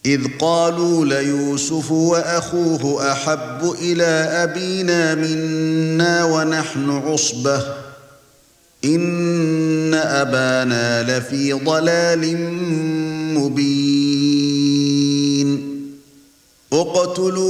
إذ قالوا ليوسف وأخوه أحب إلى أبينا منا ونحن عصبة إن أبانا لفي ضلال مبين اقتلوا